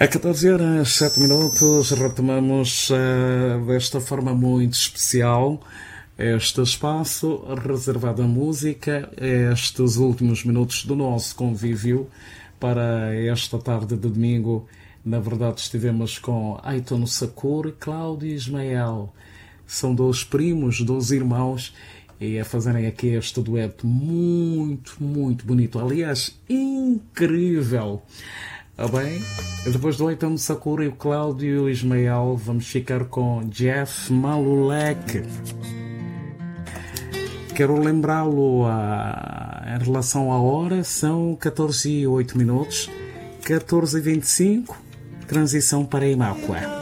A 14h07 retomamos desta forma muito especial este espaço reservado à música, estes últimos minutos do nosso convívio para esta tarde de domingo. Na verdade estivemos com Aiton Sakura e Cláudio Ismael. São dois primos, dois irmãos, e a fazerem aqui este dueto muito, muito bonito. Aliás, incrível. Bem, depois do Aiton Sakura e o Cláudio Ismael, vamos ficar com Jeff Malulek. Quero lembrá-lo em relação à hora, são 14h08, 14h25, transição para Imácua.